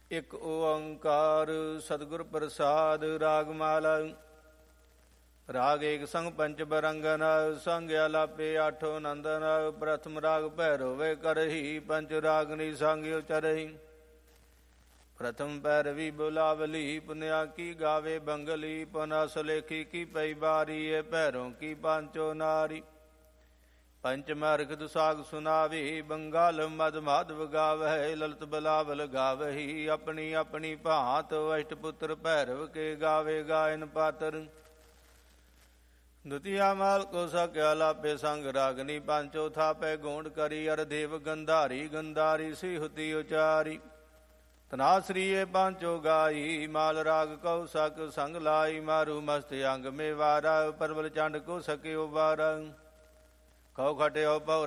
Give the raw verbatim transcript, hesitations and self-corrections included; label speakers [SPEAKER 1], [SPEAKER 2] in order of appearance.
[SPEAKER 1] ਇਕ ਓੰਕਾਰ ਸਤਿਗੁਰ ਪ੍ਰਸਾਦ। ਰਾਗ ਮਾਲਾ। ਰਾਗ ਏਕ ਸੰਗ ਪੰਚ ਬਰੰਗਨ, ਸੰਗ ਆਲਾਪੇ ਆਠੋ ਨੰਦਨ। ਪ੍ਰਥਮ ਰਾਗ ਭੈਰੋ ਵੇ ਕਰਹੀ, ਪੰਚ ਰਾਗਨੀ ਸੰਗ ਉਚਰਹੀ। ਪ੍ਰਥਮ ਭੈਰਵੀ ਬੁਲਾਵਲੀ, ਪੁਨਿਆ ਕੀ ਗਾਵੇ ਬੰਗਲੀ। ਪੁਨਾ ਸੁਲੇਖੀ ਕੀ ਪਈ ਬਾਰੀ, ਇਹ ਭੈਰੋਂ ਕੀ ਪਾਂਚੋ ਨਾਰੀ। ਪੰਚਮ ਹਰਖ ਦੁਸਾਗ ਸੁਨਾਵੀ, ਬੰਗਾਲ ਮਦ ਮਾਧਵ ਗਾਵਹਿ। ਲਲਿਤ ਬਲਾਵਲ ਗਾਵਹੀ, ਆਪਣੀ ਆਪਣੀ ਭਾਂਤ। ਅਸ਼ਟਪੁੱਤਰ ਭੈਰਵ ਕੇ ਗਾਵੇ ਗਾਇਨ ਪਾਤਰ। ਦੁਤੀਆ ਮਾਲ ਕੋ ਸਕਿਆ ਲਾਪੇ, ਸੰਗ ਰਾਗਨੀ ਪੰਚੋ ਥਾਪੈ। ਗੋਂਡ ਕਰੀ ਅਰ ਦੇਵ ਗੰਧਾਰੀ, ਗੰਧਾਰੀ ਸਿਹੁਤੀ ਉਚਾਰੀ। ਤਨਾਸਰੀਏ ਪਾਂਚੋ ਗਾਈ, ਮਾਲ ਰਾਗ ਕਉ ਸਕ ਸੰਗ ਲਾਈ। ਮਾਰੂ ਮਸਤ ਅੰਗ ਮੇ ਵਾਰਾ, ਪਰਵਲ ਚੰਡ ਕੋ ਸਕਿਓ ਬਾਰਾ। ਕਉ ਖਟਿਓ ਪਉ